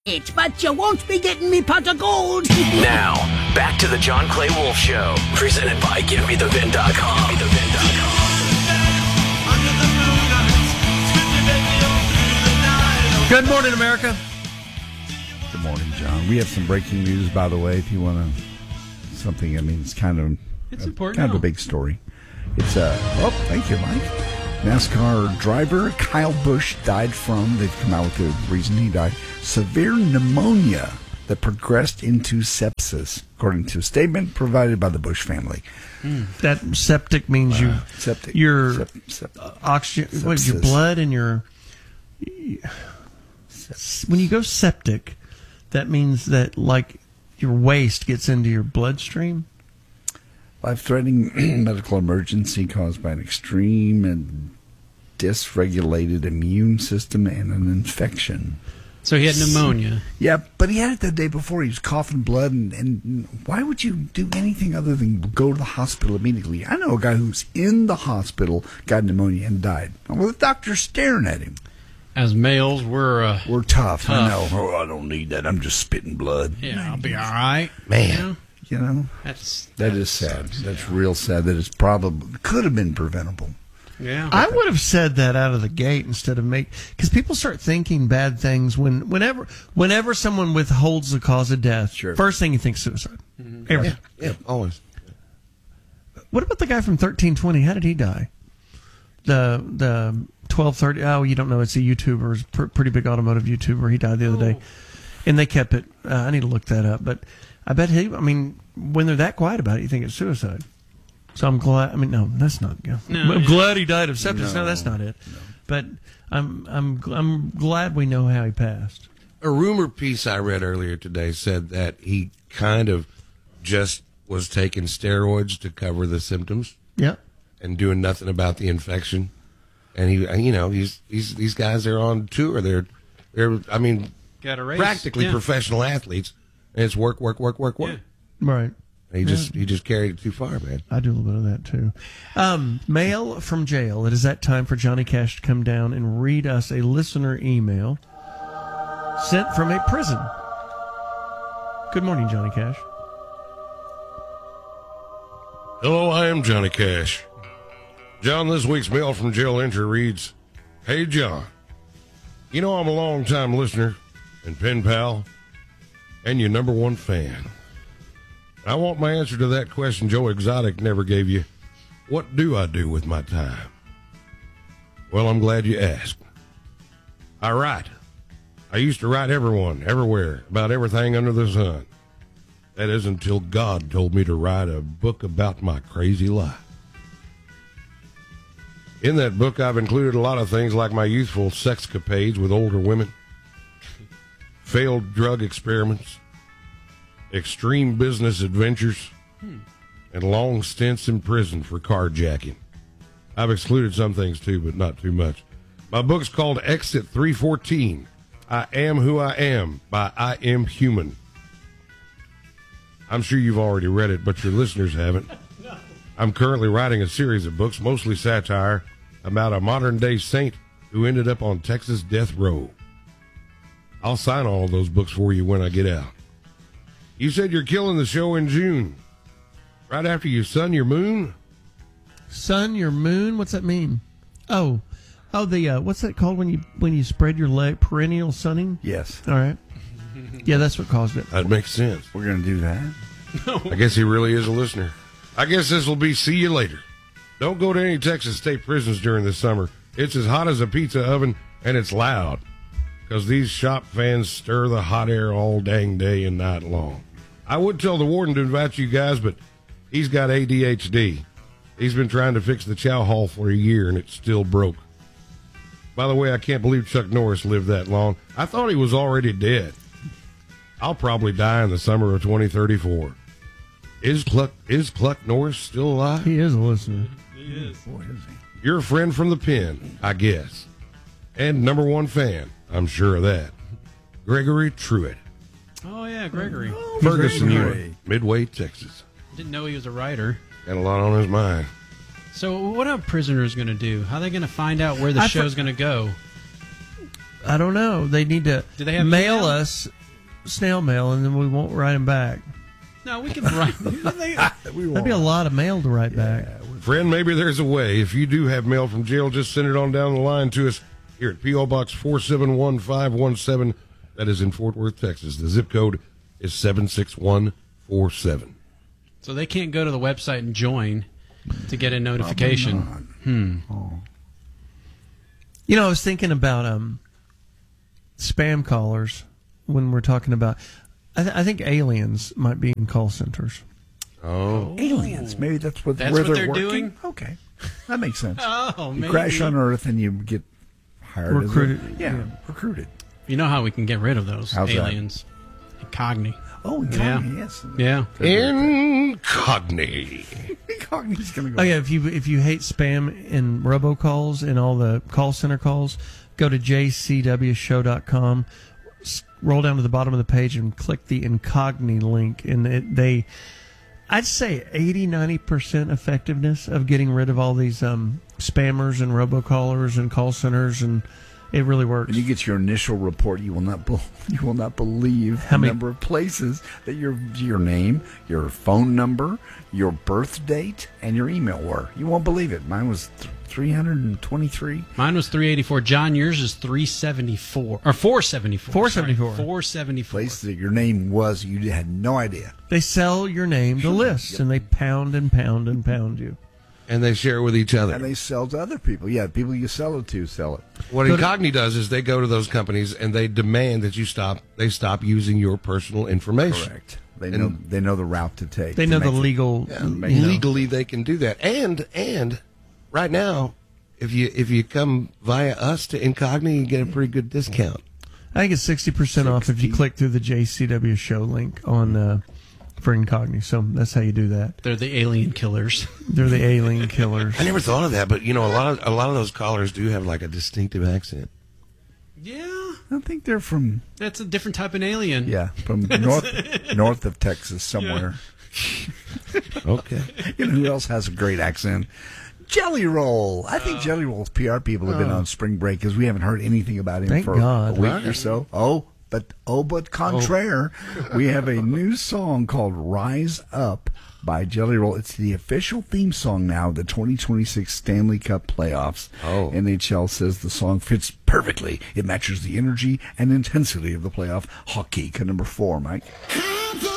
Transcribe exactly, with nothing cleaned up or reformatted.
It, but you won't be getting me pot of gold. Now, back to the John Clay Wolf Show, presented by Give Me The Vin dot com. Give Me The Vin dot com. Good morning, America. Good morning, John. We have some breaking news, by the way, if you want to, something, I mean, it's kind of, It's a, important. kind of a big story. It's, uh, oh, thank you, Mike. NASCAR driver Kyle Busch died from, they've come out with the reason he died, severe pneumonia that progressed into sepsis, according to a statement provided by the Busch family. Mm. That septic means you, Uh, septic. your Sep, sep, oxygen, what, your sepsis. blood and your. When you go septic, that means that like your waste gets into your bloodstream. Life-threatening medical emergency caused by an extreme and dysregulated immune system and an infection. So he had pneumonia. Yeah, but he had it the day before. He was coughing blood, and, and why would you do anything other than go to the hospital immediately? I know a guy who's in the hospital, got pneumonia, and died. Well, the doctor's staring at him. As males, we're uh, We're tough. tough. I know. Oh, I don't need that. I'm just spitting blood. Yeah, I'll be all right. Man. You know? You know, That's that that is sad. sucks, That's yeah. real sad. That is probably could have been preventable. Yeah. I would have said that out of the gate instead of make, because people start thinking bad things when whenever whenever someone withholds the cause of death. Sure. First thing you think suicide. Mm-hmm. Every- Yeah, yeah, always. What about the guy from thirteen twenty? How did he die? The the twelve thirty. Oh, you don't know. It's a YouTuber, it's a pr- pretty big automotive YouTuber. He died the other day, and they kept it. Uh, I need to look that up, but I bet he. I mean, when they're that quiet about it, you think it's suicide. So I'm glad. I mean, no, that's not. Yeah. No, I'm yeah. glad he died of sepsis. No, No, that's not it. But I'm I'm I'm glad we know how he passed. A rumor piece I read earlier today said that he kind of just was taking steroids to cover the symptoms Yeah. and doing nothing about the infection. And he, you know, he's he's these guys are on tour. They're they're I mean, Got a race. practically yeah. professional athletes, and it's work, work, work, work, work. Yeah. Right. And he just he just carried it too far, man. I do a little bit of that too. Um, mail from jail. It is that time for Johnny Cash to come down and read us a listener email sent from a prison. Good morning, Johnny Cash. Hello, I am Johnny Cash. John, this week's mail from jail entry reads, "Hey, John, you know I'm a long-time listener and pen pal and your number one fan. I want my answer to that question Joe Exotic never gave you. What do I do with my time? Well, I'm glad you asked. I write. I used to write everyone, everywhere, about everything under the sun. That is until God told me to write a book about my crazy life. In that book, I've included a lot of things like my youthful sexcapades with older women, failed drug experiments, extreme business adventures, hmm. and long stints in prison for carjacking. I've excluded some things too, but not too much. My book's called Exit three fourteen, I Am Who I Am by I Am Human. I'm sure you've already read it, but your listeners haven't. No. I'm currently writing a series of books, mostly satire, about a modern-day saint who ended up on Texas death row. I'll sign all of those books for you when I get out. You said you're killing the show in June, right after you sun your moon? Sun your moon. What's that mean? Oh, oh, the uh, what's that called when you when you spread your leg? Perennial sunning. Yes. All right. Yeah, that's what caused it. That makes sense. We're going to do that. I guess he really is a listener. I guess this will be see you later. Don't go to any Texas state prisons during the summer. It's as hot as a pizza oven, and it's loud. Because these shop fans stir the hot air all dang day and night long. I would tell the warden to invite you guys, but he's got A D H D. He's been trying to fix the chow hall for a year, and it's still broke. By the way, I can't believe Chuck Norris lived that long. I thought he was already dead. I'll probably die in the summer of twenty thirty-four. Is Cluck, is Cluck Norris still alive? He is a listener. He is. Boy, is he. You're a friend from the pen, I guess. And number one fan, I'm sure of that. Gregory Truitt. Oh, yeah, Gregory. Oh, Ferguson, Gregory. Midway, Texas. Didn't know he was a writer. Got a lot on his mind. So what are prisoners going to do? How are they going to find out where the I show's for- going to go? I don't know. They need to Do they have mail email? us snail mail, and then we won't write them back. No, we can write. That'd be a lot of mail to write back. Friend, maybe there's a way. If you do have mail from jail, just send it on down the line to us here at P O. Box four seven one five one seven. That is in Fort Worth, Texas. The zip code is seven six one four seven. So they can't go to the website and join to get a notification. Hmm. You know, I was thinking about um, spam callers when we're talking about. I, th- I think aliens might be in call centers. Oh. Aliens. Maybe that's what, That's where what they're, they're working. doing? Okay. That makes sense. Oh, you maybe. crash on Earth and you get hired. as a- Recruited. yeah, Yeah. recruited. You know how we can get rid of those How's that? aliens? Incogni. Oh, Incogni, yes. Yeah. Incogni. Incogni's going to go. Oh yeah, if you if you hate spam and robocalls and all the call center calls, go to j c w show dot com, roll down to the bottom of the page and click the Incogni link, and it, they, I'd say eighty, ninety percent effectiveness of getting rid of all these um, spammers and robocallers and call centers, and it really works. When you get your initial report, you will not be, you will not believe How the many- number of places that your your name, your phone number, your birth date, and your email were. You won't believe it. Mine was th- three hundred twenty-three. Mine was three eighty-four. John, yours is three seventy-four. Or four seventy-four. four seventy-four. four seventy-four. Places that your name was, you had no idea. They sell your name to lists, and they pound and pound and pound you. And they share with each other. And they sell to other people. Yeah, people you sell it to sell it. What Go to- Incogni does is they go to those companies and they demand that you stop. They stop using your personal information. Correct. They know they know the route to take. They to know the make it- legal. Yeah, you make it- know. Legally, they can do that. And and right now, if you if you come via us to Incogni, you get a pretty good discount. I think it's sixty percent off if you sixty. click through the J C W show link on uh, for Incogni. So that's how you do that. They're the alien killers. They're the alien killers. I never thought of that, but you know, a lot of a lot of those callers do have like a distinctive accent. Yeah. I think they're from That's a different type of alien. yeah from north north of Texas somewhere. Okay. You know who else has a great accent? Jelly Roll. I think Jelly Roll's P R people have been on spring break because we haven't heard anything about him Thank for God. a week or so. Oh, but oh, but contraire, we have a new song called "Rise Up" by Jelly Roll. It's the official theme song now of the twenty twenty-six Stanley Cup playoffs. Oh. N H L says the song fits perfectly. It matches the energy and intensity of the playoff hockey. Cut number four, Mike.